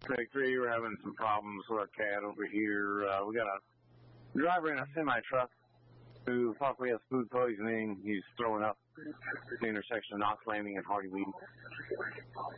Victory, we're having some problems with our cat over here. We got a driver in a semi-truck who possibly has food poisoning. He's throwing up at the intersection of Knox Landing and Hardy Weed.